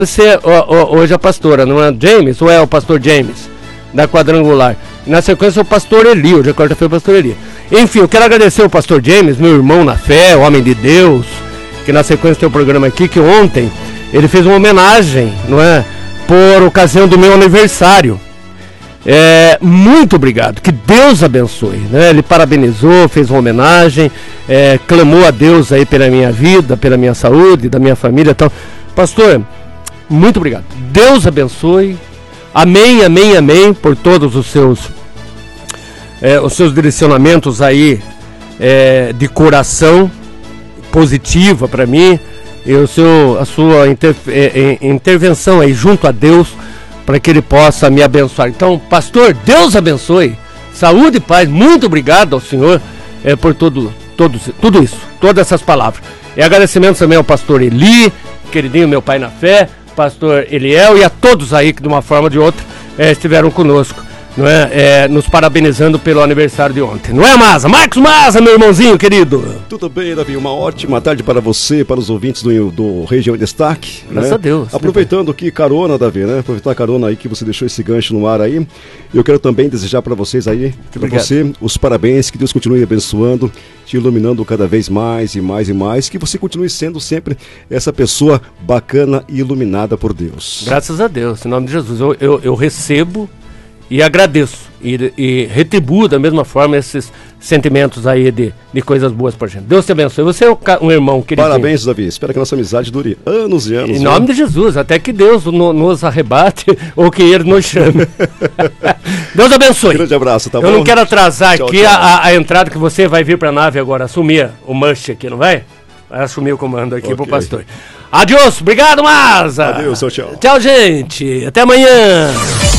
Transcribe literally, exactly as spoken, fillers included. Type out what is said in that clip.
Você, hoje a pastora, não é James, ou é o pastor James, da Quadrangular. Na sequência o pastor Eli, hoje é quarta-feira o pastor Eli. Enfim, eu quero agradecer o pastor James, meu irmão na fé, homem de Deus, que na sequência tem o programa aqui, que ontem ele fez uma homenagem, não é, por ocasião do meu aniversário. É, muito obrigado, que Deus abençoe, né? Ele parabenizou, fez uma homenagem, é, clamou a Deus aí pela minha vida, pela minha saúde, da minha família e tal. Pastor, muito obrigado, Deus abençoe, amém, amém, amém, por todos os seus é, os seus direcionamentos aí é, de coração positiva para mim, e o seu, a sua inter, é, é, intervenção aí junto a Deus, para que ele possa me abençoar. Então, pastor, Deus abençoe, saúde e paz, muito obrigado ao senhor é, por tudo, tudo, tudo isso, todas essas palavras. E agradecimentos também ao pastor Eli, queridinho meu pai na fé, pastor Eliel, e a todos aí que de uma forma ou de outra é, estiveram conosco, não é? É, nos parabenizando pelo aniversário de ontem, não é, Maza? Marcos Maza, meu irmãozinho querido. Tudo bem, Davi, uma ótima tarde para você, para os ouvintes do, do Região em Destaque. Graças né? a Deus. Aproveitando aqui carona, Davi, né? Aproveitar a carona aí que você deixou esse gancho no ar aí. Eu quero também desejar para vocês aí, para você, os parabéns, que Deus continue abençoando, te iluminando cada vez mais e mais e mais, que você continue sendo sempre essa pessoa bacana e iluminada por Deus. Graças a Deus, em nome de Jesus, eu, eu, eu recebo e agradeço e, e retribuo da mesma forma esses sentimentos aí de, de coisas boas pra gente. Deus te abençoe. Você é um irmão querido. Parabéns, Davi. Espero que a nossa amizade dure anos e anos. Em nome de Jesus, até que Deus no, nos arrebate ou que Ele nos chame. Deus abençoe. Grande abraço, tá Eu bom? não quero atrasar tchau, aqui tchau. A, a entrada que você vai vir pra nave agora, assumir o Mush aqui, não vai? Vai assumir o comando aqui okay. pro pastor. Adiós, obrigado, Maza. Adeus, tchau, tchau. Tchau, gente. Até amanhã.